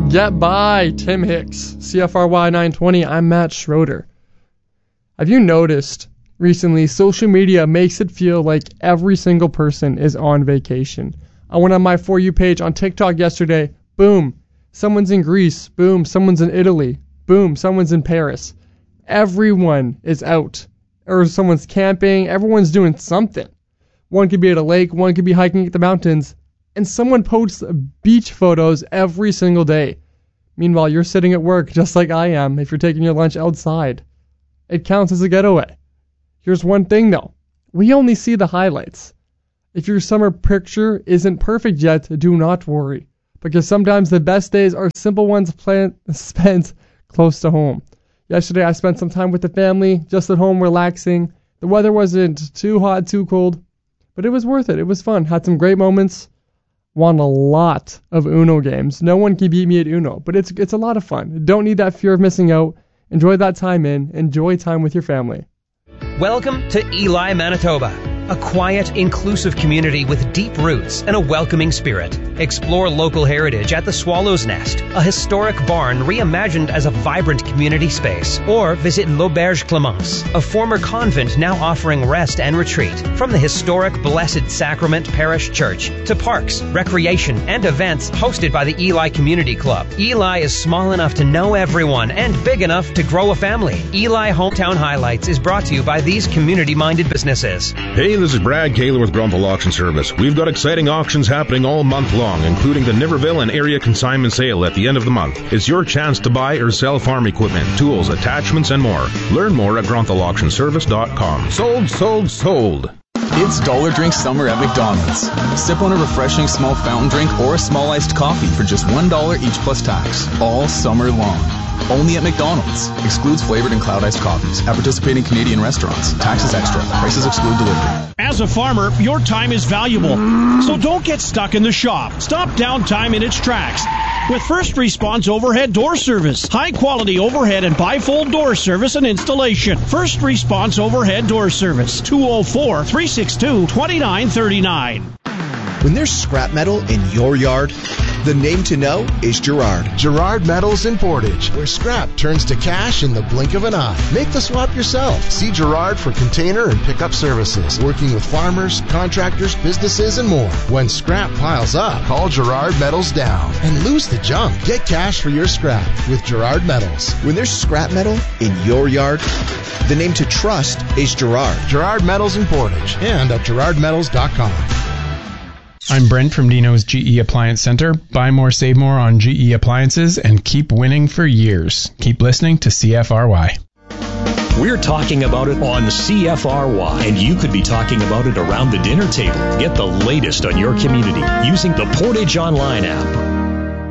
Get by, Tim Hicks. CFRY 920, I'm Matt Schroeder. Have you noticed recently social media makes it feel like every single person is on vacation? I went on my For You page on TikTok yesterday. Boom, someone's in Greece. Boom, someone's in Italy. Boom, someone's in Paris. Everyone is out. Or someone's camping. Everyone's doing something. One could be at a lake. One could be hiking at the mountains. And someone posts beach photos every single day. Meanwhile, you're sitting at work just like I am if you're taking your lunch outside. It counts as a getaway. Here's one thing though. We only see the highlights. If your summer picture isn't perfect yet, do not worry. Because sometimes the best days are simple ones spent close to home. Yesterday I spent some time with the family, just at home relaxing. The weather wasn't too hot, too cold, but it was worth it. It was fun. Had some great moments. Won a lot of Uno games. No one can beat me at Uno, but it's a lot of fun. Don't need that fear of missing out. Enjoy that time in. Enjoy time with your family. Welcome to Ely, Manitoba. A quiet, inclusive community with deep roots and a welcoming spirit. Explore local heritage at the Swallow's Nest, a historic barn reimagined as a vibrant community space. Or visit L'Auberge Clemence, a former convent now offering rest and retreat. From the historic Blessed Sacrament Parish Church to parks, recreation, and events hosted by the Ely Community Club. Ely is small enough to know everyone and big enough to grow a family. Ely Hometown Highlights is brought to you by these community-minded businesses. Hey, this is Brad Kaler with Grunthal Auction Service. We've got exciting auctions happening all month long, including the Niverville and area consignment sale at the end of the month. It's your chance to buy or sell farm equipment, tools, attachments, and more. Learn more at GrunthalAuctionService.com. Sold, sold, sold. It's Dollar Drink Summer at McDonald's. Sip on a refreshing small fountain drink or a small iced coffee for just $1 each plus tax, all summer long. Only at McDonald's. Excludes flavored and cloud iced coffees. At participating Canadian restaurants. Taxes extra. Prices exclude delivery. As a farmer, your time is valuable. So don't get stuck in the shop. Stop downtime in its tracks with First Response Overhead Door Service. High quality overhead and bifold door service and installation. First Response Overhead Door Service. 204-362-2939. When there's scrap metal in your yard, the name to know is Gerard. Gerard Metals in Portage, where scrap turns to cash in the blink of an eye. Make the swap yourself. See Gerard for container and pickup services. Working with farmers, contractors, businesses, and more. When scrap piles up, call Gerard Metals down and lose the junk. Get cash for your scrap with Gerard Metals. When there's scrap metal in your yard, the name to trust is Gerard. Gerard Metals in Portage and at GerardMetals.com. I'm Brent from Dino's GE Appliance Center. Buy more, save more on GE appliances and keep winning for years. Keep listening to CFRY. We're talking about it on CFRY, and you could be talking about it around the dinner table. Get the latest on your community using the Portage Online app.